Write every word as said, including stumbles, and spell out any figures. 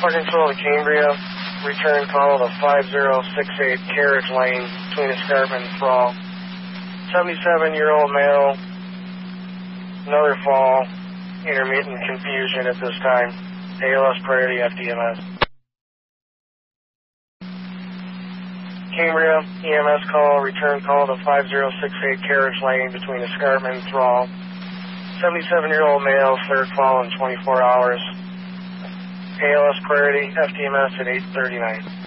Park Control to Cambria. Return call to five zero six eight Carriage Lane between Escarpment and Thrall. seventy-seven-year-old male. Another fall. Intermittent confusion at this time. A L S priority F D M S. Cambria, E M S call, return call to five zero six eight Carriage Lane between Escarpment and Thrall. seventy-seven-year-old male, third fall in twenty-four hours. A L S priority F D M S at eight thirty-nine.